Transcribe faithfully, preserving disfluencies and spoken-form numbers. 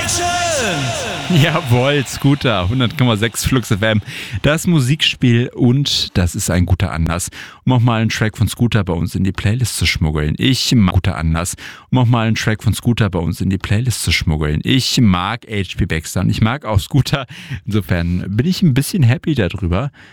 Jawohl, Scooter, hundert Komma sechs Flux F M, das Musikspiel, und das ist ein guter Anlass, um auch mal einen Track von Scooter bei uns in die Playlist zu schmuggeln. Ich mag guter Anlass, um auch mal einen Track von Scooter bei uns in die Playlist zu schmuggeln. Ich mag H P Baxter und ich mag auch Scooter. Insofern bin ich ein bisschen happy darüber.